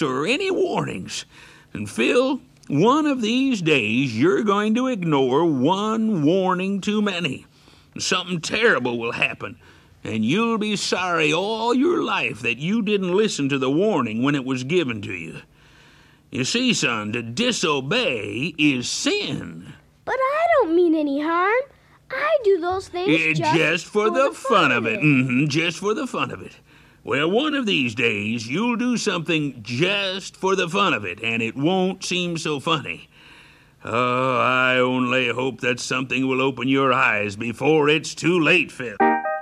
or any warnings. And Phil, one of these days you're going to ignore one warning too many. Something terrible will happen, and you'll be sorry all your life that you didn't listen to the warning when it was given to you. You see, son, to disobey is sin. But I don't mean any harm. I do those things just for the fun of it. Just for the fun of it. Well, one of these days, you'll do something just for the fun of it, and it won't seem so funny. Oh, I only hope that something will open your eyes before it's too late, Phil.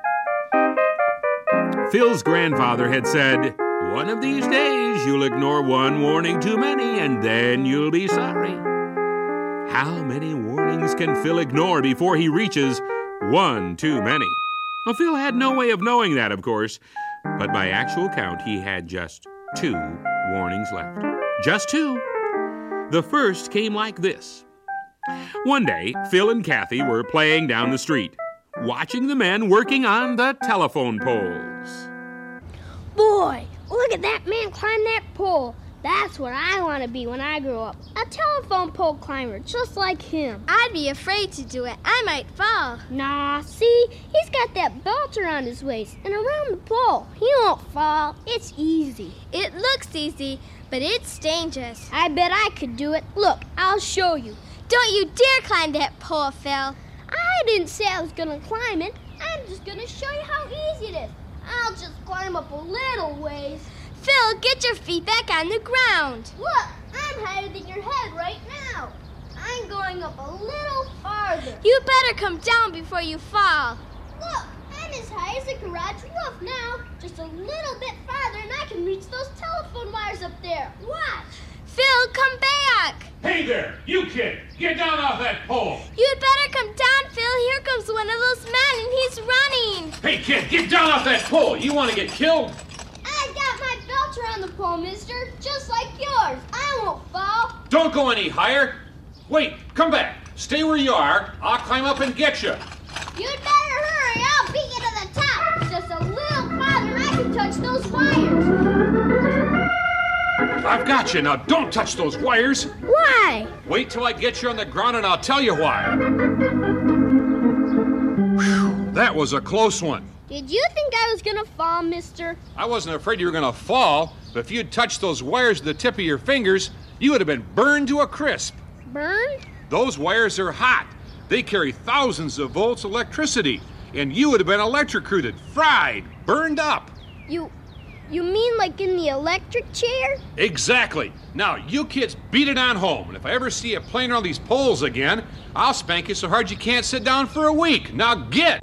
Phil's grandfather had said, one of these days you'll ignore one warning too many, and then you'll be sorry. How many warnings can Phil ignore before he reaches one too many? Well, Phil had no way of knowing that, of course, but by actual count, he had just 2 warnings left. Just 2. The first came like this. One day, Phil and Kathy were playing down the street, watching the men working on the telephone poles. Boy, look at that man climb that pole. That's what I want to be when I grow up. A telephone pole climber, just like him. I'd be afraid to do it. I might fall. Nah, see? He's got that belt around his waist and around the pole. He won't fall. It's easy. It looks easy, but it's dangerous. I bet I could do it. Look, I'll show you. Don't you dare climb that pole, Phil. I didn't say I was going to climb it. I'm just going to show you how easy it is. I'll just climb up a little ways. Phil, get your feet back on the ground. Look, I'm higher than your head right now. I'm going up a little farther. You better come down before you fall. Look, I'm as high as the garage roof now. Just a little bit farther and I can reach those telephone wires up there. Watch. Phil, come back. Hey there, you kid. Get down off that pole. You'd better come down, Phil. Here comes one of those men and he's running. Hey, kid, get down off that pole. You want to get killed? I got my belt around the pole, mister, just like yours. I won't fall. Don't go any higher. Wait, come back. Stay where you are. I'll climb up and get you. You'd better hurry. I'll beat you to the top. Just a little farther and I can touch those wires. I've got you. Now don't touch those wires. Why? Wait till I get you on the ground and I'll tell you why. Whew, that was a close one. Did you think I was gonna fall, mister? I wasn't afraid you were going to fall, but if you'd touched those wires with the tip of your fingers, you would have been burned to a crisp. Burned? Those wires are hot. They carry thousands of volts of electricity, and you would have been electrocuted, fried, burned up. You mean like in the electric chair? Exactly. Now, you kids beat it on home, and if I ever see you playing around these poles again, I'll spank you so hard you can't sit down for a week. Now get!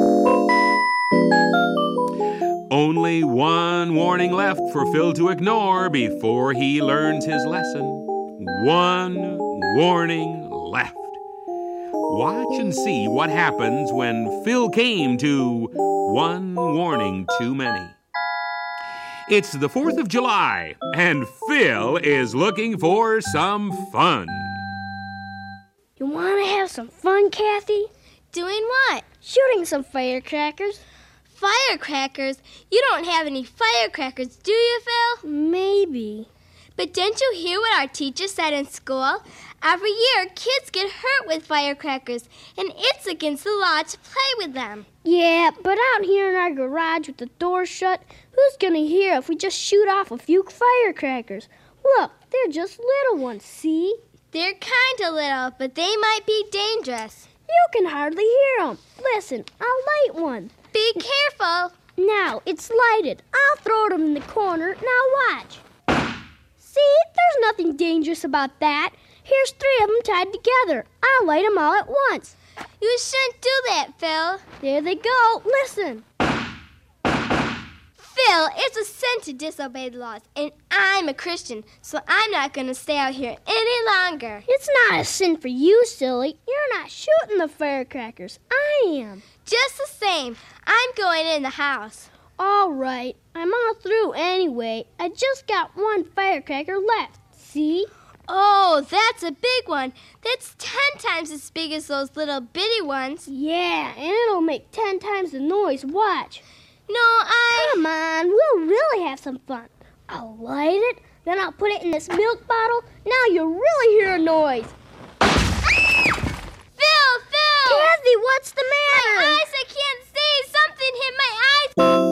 Only one warning left for Phil to ignore before he learns his lesson. One warning left. Watch and see what happens when Phil came to one warning too many. It's the 4th of July, and Phil is looking for some fun. You want to have some fun, Kathy? Doing what? Shooting some firecrackers. Firecrackers? You don't have any firecrackers, do you, Phil? Maybe. But didn't you hear what our teacher said in school? Every year, kids get hurt with firecrackers, and it's against the law to play with them. Yeah, but out here in our garage with the door shut, who's going to hear if we just shoot off a few firecrackers? Look, they're just little ones, see? They're kind of little, but they might be dangerous. You can hardly hear them. Listen, I'll light one. Be careful. Now, it's lighted. I'll throw them in the corner. Now watch. See, there's nothing dangerous about that. Here's 3 of them tied together. I'll light them all at once. You shouldn't do that, Phil. There they go. Listen. Phil, it's a sin to disobey the laws, and I'm a Christian, so I'm not going to stay out here any longer. It's not a sin for you, silly. You're not shooting the firecrackers. I am. Just the same, I'm going in the house. All right. I'm all through anyway. I just got 1 firecracker left. See? Oh, that's a big one. That's 10 times as big as those little bitty ones. Yeah, and it'll make 10 times the noise. Watch. No, Come on, we'll really have some fun. I'll light it, Then I'll put it in this milk bottle. Now you'll really hear a noise. Phil! Kathy, what's the matter? My eyes, I can't see! Something hit my eyes!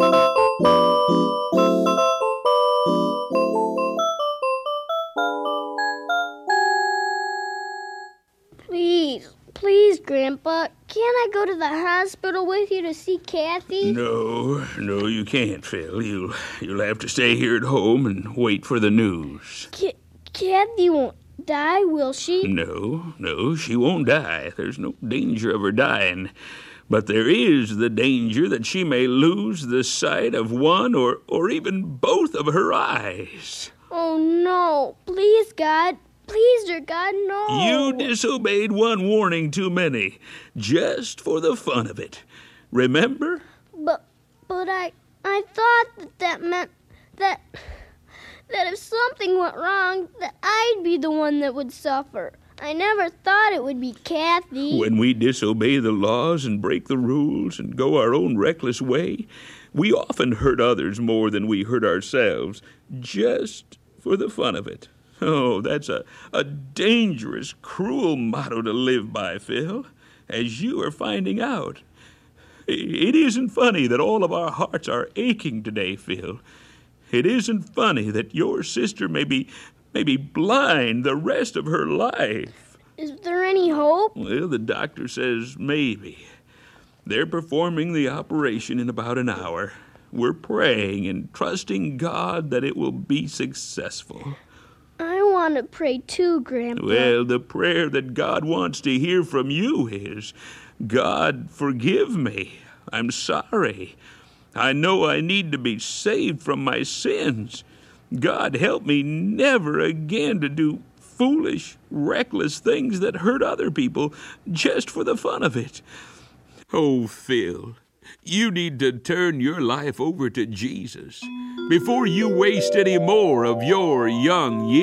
Please, Grandpa, can't I go to the hospital with you to see Kathy? No, you can't, Phil. You'll have to stay here at home and wait for the news. Kathy won't die, will she? No, she won't die. There's no danger of her dying. But there is the danger that she may lose the sight of one or even both of her eyes. Oh, no. Please, God. Please, dear God, no. You disobeyed one warning too many, just for the fun of it. Remember? But I thought that meant that if something went wrong, that I'd be the one that would suffer. I never thought it would be Kathy. When we disobey the laws and break the rules and go our own reckless way, we often hurt others more than we hurt ourselves, just for the fun of it. Oh, that's a dangerous, cruel motto to live by, Phil, as you are finding out. It isn't funny that all of our hearts are aching today, Phil. It isn't funny that your sister may be blind the rest of her life. Is there any hope? Well, the doctor says maybe. They're performing the operation in about an hour. We're praying and trusting God that it will be successful. I want to pray too, Grandpa. Well, the prayer that God wants to hear from you is, God, forgive me. I'm sorry. I know I need to be saved from my sins. God, help me never again to do foolish, reckless things that hurt other people just for the fun of it. Oh, Phil, you need to turn your life over to Jesus before you waste any more of your young years.